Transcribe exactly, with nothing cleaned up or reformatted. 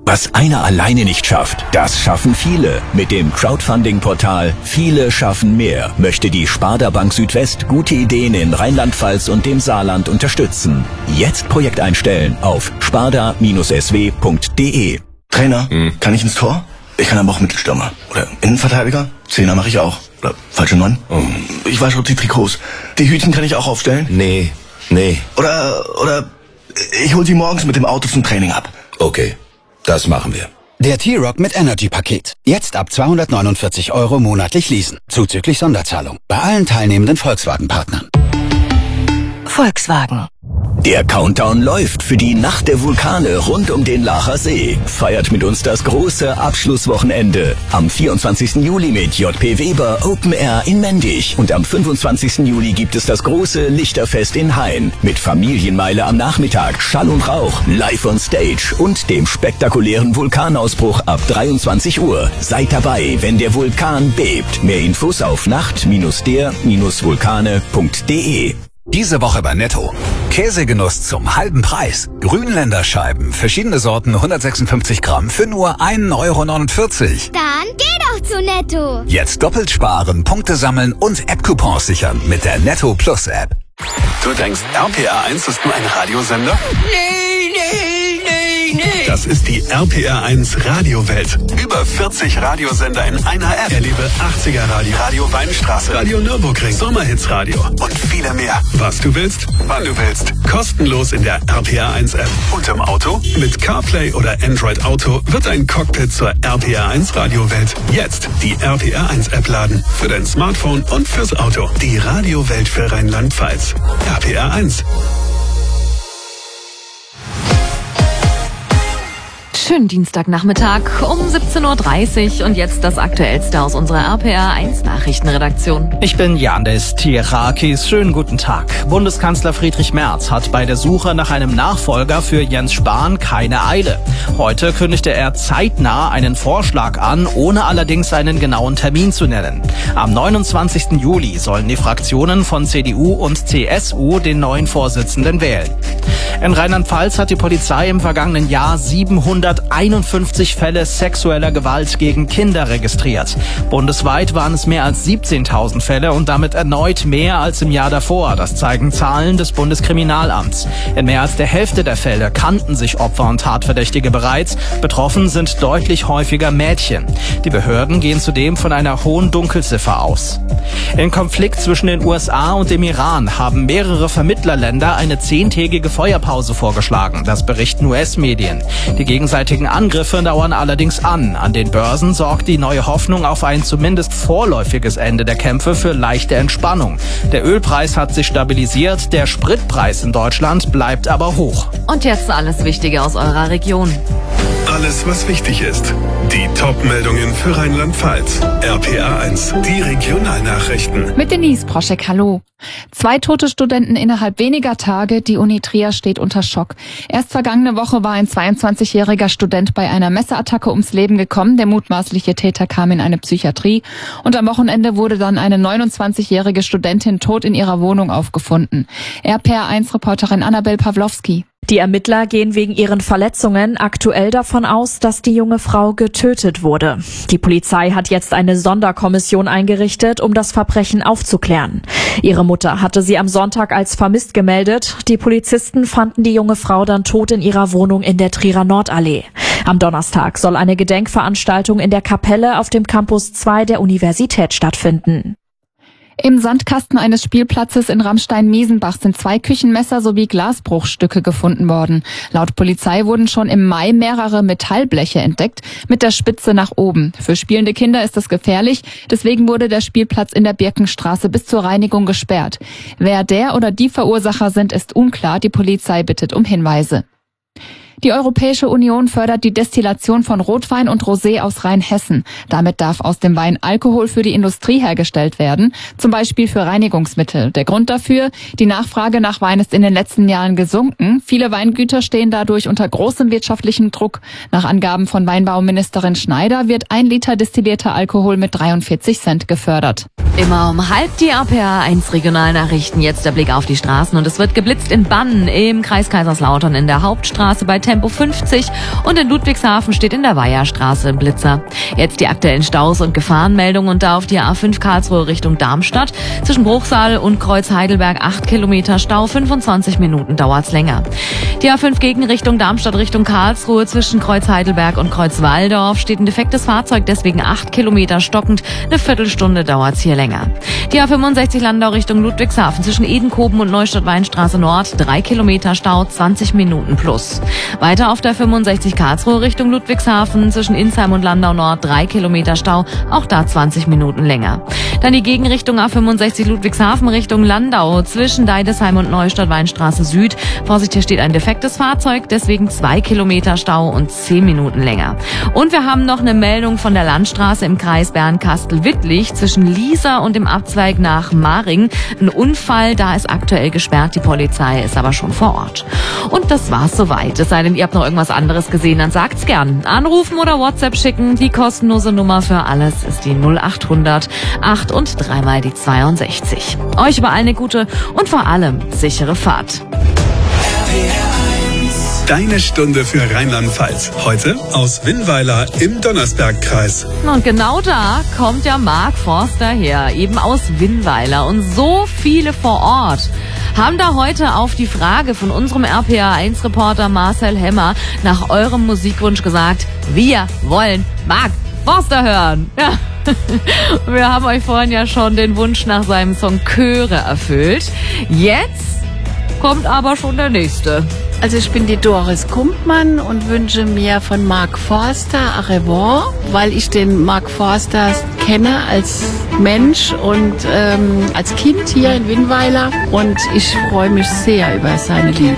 Was einer alleine nicht schafft, das schaffen viele. Mit dem Crowdfunding-Portal Viele schaffen mehr möchte die Sparda Bank Südwest gute Ideen in Rheinland-Pfalz und dem Saarland unterstützen. Jetzt Projekt einstellen auf sparda Bindestrich s w Punkt d e. Trainer, hm. kann ich ins Tor? Ich kann aber auch Mittelstürmer. Oder Innenverteidiger? Zehner mache ich auch. Oder falsche Neun? Oh. Ich wasche die Trikots. Die Hütchen kann ich auch aufstellen? Nee, nee. Oder, oder ich hol sie morgens mit dem Auto zum Training ab. Okay, das machen wir. Der T-Rock mit Energy-Paket. Jetzt ab zweihundertneunundvierzig Euro monatlich leasen. Zuzüglich Sonderzahlung. Bei allen teilnehmenden Volkswagen-Partnern. Volkswagen. Der Countdown läuft für die Nacht der Vulkane rund um den Laacher See. Feiert mit uns das große Abschlusswochenende. Am vierundzwanzigsten Juli mit J P Weber Open Air in Mendig. Und am fünfundzwanzigsten Juli gibt es das große Lichterfest in Hain. Mit Familienmeile am Nachmittag, Schall und Rauch, live on stage und dem spektakulären Vulkanausbruch ab dreiundzwanzig Uhr. Seid dabei, wenn der Vulkan bebt. Mehr Infos auf nacht der Vulkane Punkt d e. Diese Woche bei Netto. Käsegenuss zum halben Preis. Grünländerscheiben, verschiedene Sorten, hundertsechsundfünfzig Gramm für nur ein Euro neunundvierzig. Dann geh doch zu Netto. Jetzt doppelt sparen, Punkte sammeln und App-Coupons sichern mit der Netto Plus App. Du denkst, R P R eins ist nur ein Radiosender? Nee, nee, nee, nee. Das ist die R P R eins Radiowelt. Über vierzig Radiosender in einer App. Erlebe achtziger Radio, Radio Weinstraße, Radio Nürburgring, Sommerhitsradio und viele mehr. Was du willst, wann du willst. Kostenlos in der R P R eins App. Und im Auto? Mit CarPlay oder Android Auto wird ein Cockpit zur R P R eins Radiowelt. Jetzt die R P R eins App laden. Für dein Smartphone und fürs Auto. Die Radiowelt für Rheinland-Pfalz. R P R eins. Schönen Dienstagnachmittag um siebzehn Uhr dreißig und jetzt das Aktuellste aus unserer R P R eins Nachrichtenredaktion. Ich bin Yandis Tirakis. Schönen guten Tag. Bundeskanzler Friedrich Merz hat bei der Suche nach einem Nachfolger für Jens Spahn keine Eile. Heute kündigte er zeitnah einen Vorschlag an, ohne allerdings einen genauen Termin zu nennen. Am neunundzwanzigsten Juli sollen die Fraktionen von C D U und C S U den neuen Vorsitzenden wählen. In Rheinland-Pfalz hat die Polizei im vergangenen Jahr siebenhunderteinundfünfzig Fälle sexueller Gewalt gegen Kinder registriert. Bundesweit waren es mehr als siebzehntausend Fälle und damit erneut mehr als im Jahr davor. Das zeigen Zahlen des Bundeskriminalamts. In mehr als der Hälfte der Fälle kannten sich Opfer und Tatverdächtige bereits. Betroffen sind deutlich häufiger Mädchen. Die Behörden gehen zudem von einer hohen Dunkelziffer aus. Im Konflikt zwischen den U S A und dem Iran haben mehrere Vermittlerländer eine zehntägige Feuerpause vorgeschlagen. Das berichten U S-Medien. Die gegenseitigen Angriffe dauern allerdings an. An den Börsen sorgt die neue Hoffnung auf ein zumindest vorläufiges Ende der Kämpfe für leichte Entspannung. Der Ölpreis hat sich stabilisiert, der Spritpreis in Deutschland bleibt aber hoch. Und jetzt alles Wichtige aus eurer Region. Alles, was wichtig ist. Die Top-Meldungen für Rheinland-Pfalz. R P R eins, die Regionalnachrichten. Mit Denise Proschek, hallo. Zwei tote Studenten innerhalb weniger Tage. Die Uni Trier steht unter Schock. Erst vergangene Woche war ein zweiundzwanzigjähriger Student bei einer Messerattacke ums Leben gekommen. Der mutmaßliche Täter kam in eine Psychiatrie. Und am Wochenende wurde dann eine neunundzwanzigjährige Studentin tot in ihrer Wohnung aufgefunden. R P R eins Reporterin Annabel Pawlowski. Die Ermittler gehen wegen ihren Verletzungen aktuell davon aus, dass die junge Frau getötet wurde. Die Polizei hat jetzt eine Sonderkommission eingerichtet, um das Verbrechen aufzuklären. Ihre Mutter hatte sie am Sonntag als vermisst gemeldet. Die Polizisten fanden die junge Frau dann tot in ihrer Wohnung in der Trierer Nordallee. Am Donnerstag soll eine Gedenkveranstaltung in der Kapelle auf dem Campus zwei der Universität stattfinden. Im Sandkasten eines Spielplatzes in Ramstein-Miesenbach sind zwei Küchenmesser sowie Glasbruchstücke gefunden worden. Laut Polizei wurden schon im Mai mehrere Metallbleche entdeckt, mit der Spitze nach oben. Für spielende Kinder ist das gefährlich, deswegen wurde der Spielplatz in der Birkenstraße bis zur Reinigung gesperrt. Wer der oder die Verursacher sind, ist unklar. Die Polizei bittet um Hinweise. Die Europäische Union fördert die Destillation von Rotwein und Rosé aus Rheinhessen. Damit darf aus dem Wein Alkohol für die Industrie hergestellt werden, zum Beispiel für Reinigungsmittel. Der Grund dafür: Die Nachfrage nach Wein ist in den letzten Jahren gesunken. Viele Weingüter stehen dadurch unter großem wirtschaftlichem Druck. Nach Angaben von Weinbauministerin Schneider wird ein Liter destillierter Alkohol mit dreiundvierzig Cent gefördert. Immer um halb die R P R eins Regionalnachrichten. Jetzt der Blick auf die Straßen und es wird geblitzt in Bann, im Kreis Kaiserslautern, in der Hauptstraße bei Tempo fünfzig und in Ludwigshafen steht in der Weiherstraße ein Blitzer. Jetzt die aktuellen Staus und Gefahrenmeldungen und da auf die A fünf Karlsruhe Richtung Darmstadt. Zwischen Bruchsal und Kreuz Heidelberg acht Kilometer Stau, fünfundzwanzig Minuten dauert's länger. Die A fünf Gegenrichtung Darmstadt Richtung Karlsruhe zwischen Kreuz Heidelberg und Kreuz Walldorf steht ein defektes Fahrzeug, deswegen acht Kilometer stockend. Eine Viertelstunde dauert's hier länger. Die A fünfundsechzig Landau Richtung Ludwigshafen zwischen Edenkoben und Neustadt-Weinstraße Nord, drei Kilometer Stau, zwanzig Minuten plus. Weiter auf der fünfundsechzig Karlsruhe Richtung Ludwigshafen zwischen Insheim und Landau Nord, drei Kilometer Stau, auch da zwanzig Minuten länger. Dann die Gegenrichtung A fünfundsechzig Ludwigshafen Richtung Landau zwischen Deidesheim und Neustadt-Weinstraße Süd. Vorsicht, hier steht ein defektes Fahrzeug, deswegen zwei Kilometer Stau und zehn Minuten länger. Und wir haben noch eine Meldung von der Landstraße im Kreis Bernkastel-Wittlich zwischen Liesa und dem Abzweig nach Maring. Ein Unfall, da ist aktuell gesperrt, die Polizei ist aber schon vor Ort. Und das war's soweit. Es sei denn, ihr habt noch irgendwas anderes gesehen, dann sagt's gern. Anrufen oder WhatsApp schicken, die kostenlose Nummer für alles ist die null achthundert acht und dreimal die zweiundsechzig. Euch überall eine gute und vor allem sichere Fahrt. Deine Stunde für Rheinland-Pfalz. Heute aus Winnweiler im Donnersbergkreis. Und genau da kommt ja Mark Forster her, eben aus Winnweiler. Und so viele vor Ort haben da heute auf die Frage von unserem R P R eins Reporter Marcel Hemmer nach eurem Musikwunsch gesagt, wir wollen Mark Forster hören. Ja. Wir haben euch vorhin ja schon den Wunsch nach seinem Song Chöre erfüllt. Jetzt kommt aber schon der nächste. Also ich bin die Doris Kumpmann und wünsche mir von Mark Forster A Revoir, weil ich den Mark Forster kenne als Mensch und ähm, als Kind hier in Winnweiler und ich freue mich sehr über seine Lieder.